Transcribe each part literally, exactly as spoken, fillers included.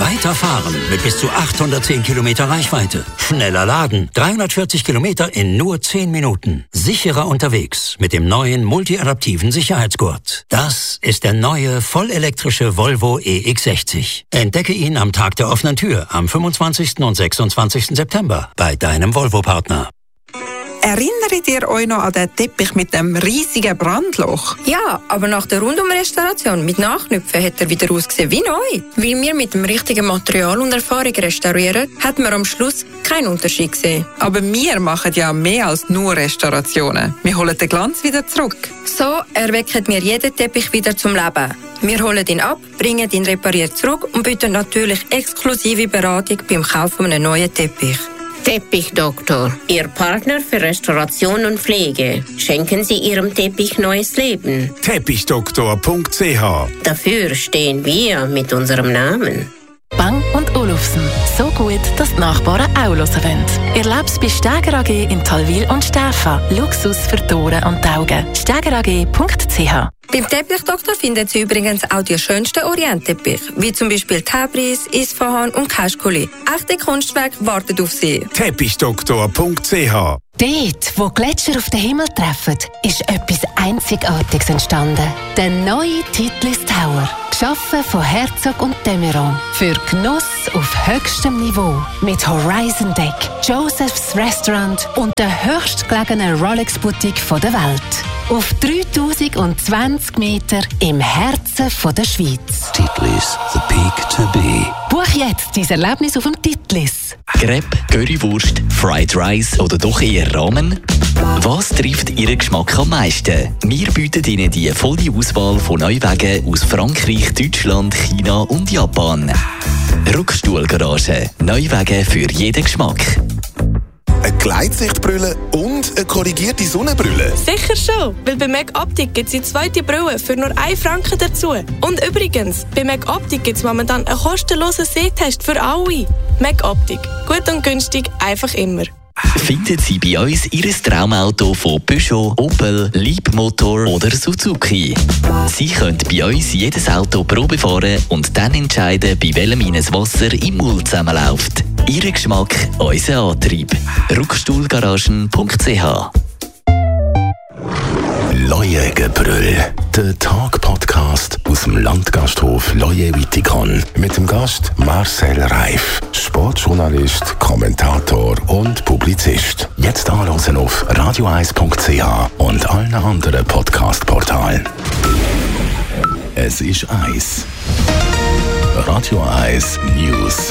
Weiterfahren mit bis zu achthundertzehn Kilometer Reichweite. Schneller laden. dreihundertvierzig Kilometer in nur zehn Minuten. Sicherer unterwegs mit dem neuen multiadaptiven Sicherheitsgurt. Das ist der neue vollelektrische Volvo E X sechzig. Entdecke ihn am Tag der offenen Tür am fünfundzwanzigsten und sechsundzwanzigsten September bei deinem Volvo-Partner. Erinnert ihr euch noch an den Teppich mit dem riesigen Brandloch? Ja, aber nach der Rundumrestauration mit Nachknüpfen hat er wieder ausgesehen wie neu. Weil wir mit dem richtigen Material und Erfahrung restaurieren, hat man am Schluss keinen Unterschied gesehen. Aber wir machen ja mehr als nur Restaurationen. Wir holen den Glanz wieder zurück. So erwecken wir jeden Teppich wieder zum Leben. Wir holen ihn ab, bringen ihn repariert zurück und bieten natürlich exklusive Beratung beim Kauf von einem neuen Teppich. Teppichdoktor, Ihr Partner für Restauration und Pflege. Schenken Sie Ihrem Teppich neues Leben. Teppichdoktor punkt c h. Dafür stehen wir mit unserem Namen. Bang und Olufsen. So gut, dass die Nachbarn auch hören wollen. Erlebe es bei Steger A G in Talwil und Stäfa. Luxus für die Ohren und die Augen. steger a g punkt c h. Beim Teppichdoktor finden Sie übrigens auch die schönsten Orientteppich, wie zum Beispiel Tabriz, Isfahan und Kaschkoli. Echte Kunstwerke warten auf Sie. Teppichdoktor punkt c h. Dort, wo Gletscher auf den Himmel treffen, ist etwas Einzigartiges entstanden. Der neue Titlis Tower. Geschaffen von Herzog und de Meuron. Für Genuss auf höchstem Niveau. Mit Horizon Deck, Joseph's Restaurant und der höchstgelegenen Rolex-Boutique der Welt. Auf dreitausendzwanzig Meter im Herzen von der Schweiz. Titlis, the peak to be. Buch jetzt dein Erlebnis auf dem Titlis. Crepe, Currywurst, Fried Rice oder doch eher Ramen? Was trifft Ihren Geschmack am meisten? Wir bieten Ihnen die volle Auswahl von Neuwagen aus Frankreich, Deutschland, China und Japan. Rückstuhlgarage. Neuwagen für jeden Geschmack. Eine Gleitsichtbrille und eine korrigierte Sonnenbrille? Sicher schon, weil bei Mac Optik gibt es die zweite Brille für nur einen Franken dazu. Und übrigens, bei Mac Optik gibt es momentan einen kostenlosen Sehtest für alle. Mac Optik. Gut und günstig, einfach immer. Finden Sie bei uns Ihr Traumauto von Peugeot, Opel, Leapmotor oder Suzuki. Sie können bei uns jedes Auto Probe fahren und dann entscheiden, bei welchem Ihnen das Wasser im Mund zusammenläuft. Ihr Geschmack, unser Antrieb. Rückstuhlgaragen punkt c h. Leuengebrüll, der Tag-Podcast aus dem Landgasthof Leue-Wittikon. Mit dem Gast Marcel Reif, Sportjournalist, Kommentator und Publizist. Jetzt anhören auf radio eis punkt c h und allen anderen Podcast-Portalen. Es ist eins. Radio eins News.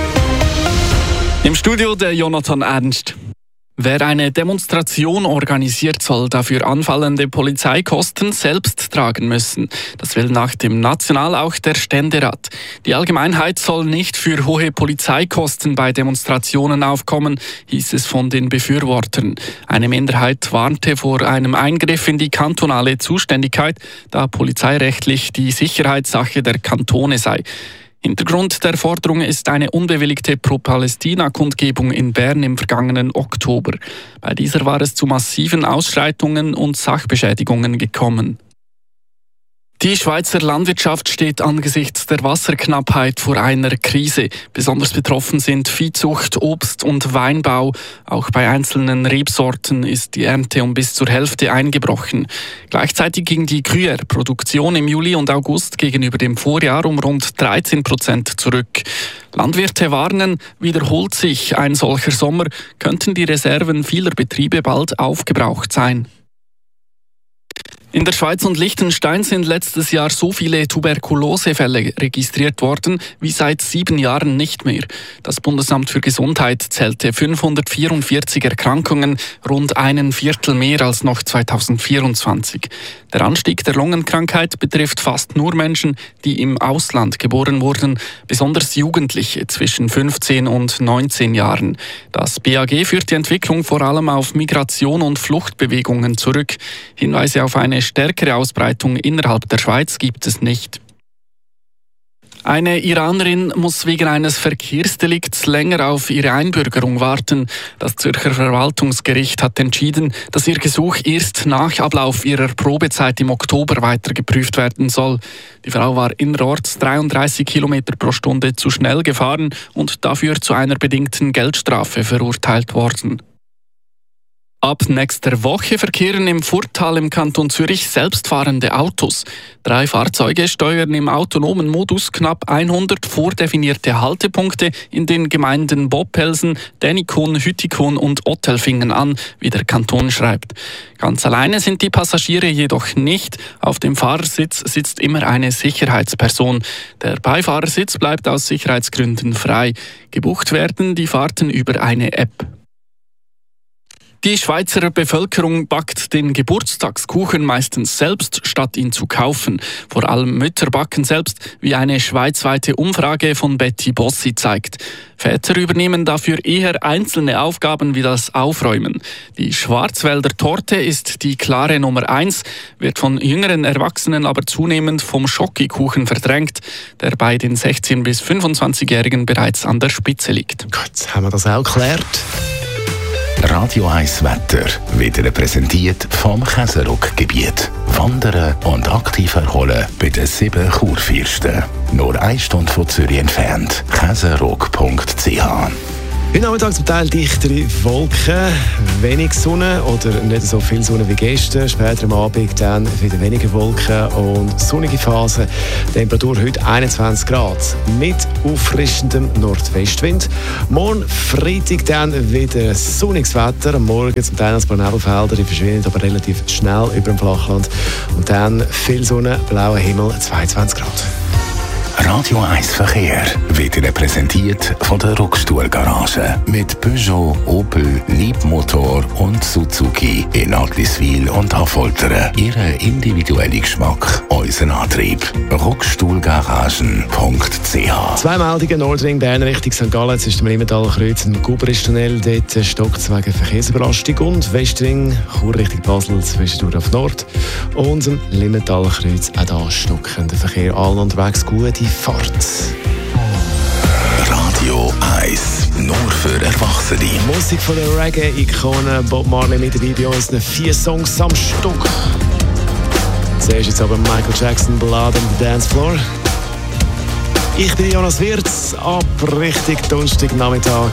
Im Studio der Jonathan Ernst. Wer eine Demonstration organisiert, soll dafür anfallende Polizeikosten selbst tragen müssen. Das will nach dem National auch der Ständerat. Die Allgemeinheit soll nicht für hohe Polizeikosten bei Demonstrationen aufkommen, hieß es von den Befürwortern. Eine Minderheit warnte vor einem Eingriff in die kantonale Zuständigkeit, da polizeirechtlich die Sicherheitssache der Kantone sei. Hintergrund der Forderung ist eine unbewilligte Pro-Palästina-Kundgebung in Bern im vergangenen Oktober. Bei dieser war es zu massiven Ausschreitungen und Sachbeschädigungen gekommen. Die Schweizer Landwirtschaft steht angesichts der Wasserknappheit vor einer Krise. Besonders betroffen sind Viehzucht, Obst- und Weinbau. Auch bei einzelnen Rebsorten ist die Ernte um bis zur Hälfte eingebrochen. Gleichzeitig ging die Gruyère-Produktion im Juli und August gegenüber dem Vorjahr um rund dreizehn Prozent zurück. Landwirte warnen, wiederholt sich ein solcher Sommer, könnten die Reserven vieler Betriebe bald aufgebraucht sein. In der Schweiz und Liechtenstein sind letztes Jahr so viele Tuberkulosefälle registriert worden wie seit sieben Jahren nicht mehr. Das Bundesamt für Gesundheit zählte fünfhundertvierundvierzig Erkrankungen, rund einen Viertel mehr als noch zweitausendvierundzwanzig. Der Anstieg der Lungenkrankheit betrifft fast nur Menschen, die im Ausland geboren wurden, besonders Jugendliche zwischen fünfzehn und neunzehn Jahren. Das B A G führt die Entwicklung vor allem auf Migration und Fluchtbewegungen zurück. Hinweise auf eine stärkere Ausbreitung innerhalb der Schweiz gibt es nicht. Eine Iranerin muss wegen eines Verkehrsdelikts länger auf ihre Einbürgerung warten. Das Zürcher Verwaltungsgericht hat entschieden, dass ihr Gesuch erst nach Ablauf ihrer Probezeit im Oktober weiter geprüft werden soll. Die Frau war innerorts dreiunddreißig Kilometer pro Stunde zu schnell gefahren und dafür zu einer bedingten Geldstrafe verurteilt worden. Ab nächster Woche verkehren im Furtal im Kanton Zürich selbstfahrende Autos. Drei Fahrzeuge steuern im autonomen Modus knapp hundert vordefinierte Haltepunkte in den Gemeinden Bobhelsen, Dänikon, Hüttikon und Ottelfingen an, wie der Kanton schreibt. Ganz alleine sind die Passagiere jedoch nicht. Auf dem Fahrersitz sitzt immer eine Sicherheitsperson. Der Beifahrersitz bleibt aus Sicherheitsgründen frei. Gebucht werden die Fahrten über eine App. Die Schweizer Bevölkerung backt den Geburtstagskuchen meistens selbst, statt ihn zu kaufen. Vor allem Mütter backen selbst, wie eine schweizweite Umfrage von Betty Bossi zeigt. Väter übernehmen dafür eher einzelne Aufgaben wie das Aufräumen. Die Schwarzwälder Torte ist die klare Nummer eins, wird von jüngeren Erwachsenen aber zunehmend vom Schokikuchen verdrängt, der bei den sechzehn- bis fünfundzwanzigjährigen bereits an der Spitze liegt. Gut, haben wir das auch geklärt? Radio eins Wetter wird Ihnen präsentiert vom Käseruck-Gebiet. Wandern und aktiv erholen bei den sieben Kurfürsten. Nur eine Stunde von Zürich entfernt. käseruck punkt c h. Heute Nachmittag zum Teil dichtere Wolken, wenig Sonne oder nicht so viel Sonne wie gestern. Später am Abend dann wieder weniger Wolken und sonnige Phasen. Temperatur heute einundzwanzig Grad mit auffrischendem Nordwestwind. Morgen Freitag dann wieder sonniges Wetter. Am Morgen zum Teil ein paar Nebelfelder, die verschwinden aber relativ schnell über dem Flachland. Und dann viel Sonne, blauer Himmel, zweiundzwanzig Grad. Radio eins Verkehr wird Ihnen präsentiert von der Ruckstuhl-Garage. Mit Peugeot, Opel, Leapmotor und Suzuki in Agliswil und Affoltern. Ihren individuellen Geschmack, unseren Antrieb. ruckstuhlgaragen punkt c h. Zwei Meldungen, Nordring, Bern Richtung Sankt Gallen. Jetzt ist der Limmental-Kreuz im Gubrisch-Tunnel. Dort stockt es wegen Verkehrsüberlastung. Und Westring, Chur Richtung Basel, zwischendurch auf Nord. Und im Limmental-Kreuz auch da stockender Verkehr. Allen unterwegs gute Fahrt. Radio eins, nur für Erwachsene. Musik von der Reggae-Ikone Bob Marley mit dabei bei uns. Vier Songs am Stück. Zuerst jetzt aber Michael Jackson, Blood on the Dance Floor. Ich bin Jonas Wirz, ab richtig Donnerstag Nachmittag.